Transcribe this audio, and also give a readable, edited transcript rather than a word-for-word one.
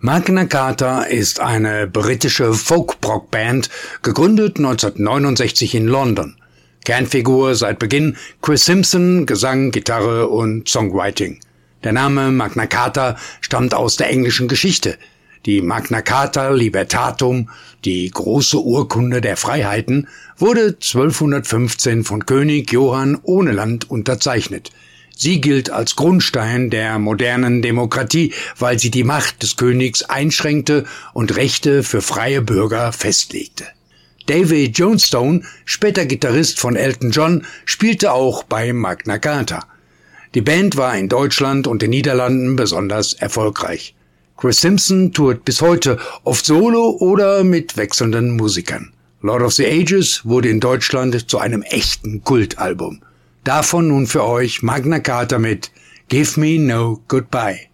Magna Carta ist eine britische Folk-Rock-Band, gegründet 1969 in London. Kernfigur seit Beginn Chris Simpson, Gesang, Gitarre und Songwriting. Der Name Magna Carta stammt aus der englischen Geschichte. Die Magna Carta Libertatum, die große Urkunde der Freiheiten, wurde 1215 von König Johann ohne Land unterzeichnet. Sie gilt als Grundstein der modernen Demokratie, weil sie die Macht des Königs einschränkte und Rechte für freie Bürger festlegte. Davy Jones-Stone, später Gitarrist von Elton John, spielte auch bei Magna Carta. Die Band war in Deutschland und den Niederlanden besonders erfolgreich. Chris Simpson tourt bis heute, oft solo oder mit wechselnden Musikern. Lord of the Ages wurde in Deutschland zu einem echten Kultalbum. Davon nun für euch Magna Carta mit Give Me No Goodbye.